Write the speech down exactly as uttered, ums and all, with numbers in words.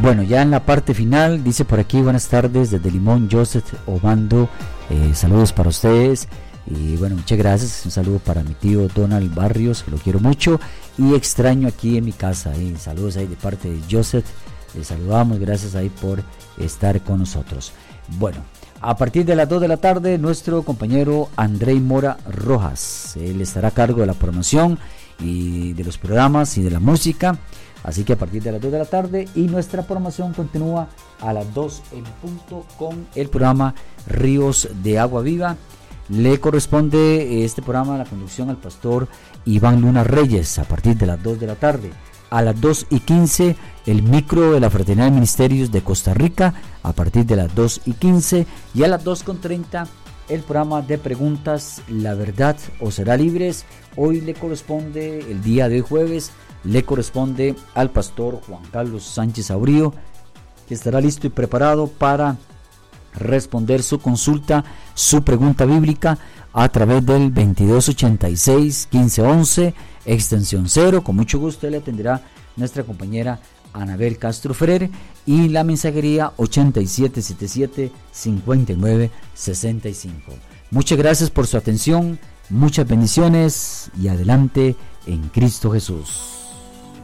Bueno, ya en la parte final, dice por aquí, buenas tardes desde Limón, Joseph Obando, eh, saludos para ustedes. Y bueno, muchas gracias, un saludo para mi tío Donald Barrios, que lo quiero mucho y extraño aquí en mi casa. Eh. Saludos ahí de parte de Joseph, les saludamos, gracias ahí por estar con nosotros. Bueno, a partir de las dos de la tarde, nuestro compañero Andrei Mora Rojas, él estará a cargo de la promoción y de los programas y de la música. Así que a partir de las dos de la tarde, y nuestra promoción continúa a las dos en punto con el programa Ríos de Agua Viva. Le corresponde este programa, la conducción, al pastor Iván Luna Reyes a partir de las dos de la tarde. A las dos y quince, el micro de la Fraternidad de Ministerios de Costa Rica a partir de las dos y quince. Y a las dos con treinta, el programa de preguntas, La Verdad os será libres. Hoy le corresponde, el día de hoy jueves, le corresponde al pastor Juan Carlos Sánchez Aurío, que estará listo y preparado para responder su consulta, su pregunta bíblica a través del veintidós ochenta y seis quince once extensión cero. Con mucho gusto le atenderá nuestra compañera Anabel Castro Ferrer, y la mensajería ochenta y siete setenta y siete cincuenta y nueve sesenta y cinco. Muchas gracias por su atención, muchas bendiciones y adelante en Cristo Jesús.